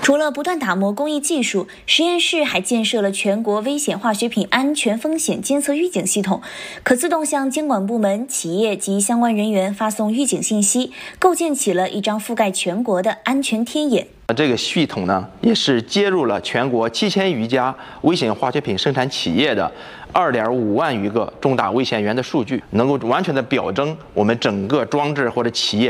除了不断打磨工艺技术，实验室还建设了全国危险化学品安全风险监测预警系统，可自动向监管部门、企业及相关人员发送预警信息，构建起了一张覆盖全国的安全天眼。 这个系统呢，也是接入了全国7000余家危险化学品生产企业的2.5万余个重大危险源的数据，能够完全的表征我们整个装置或者企业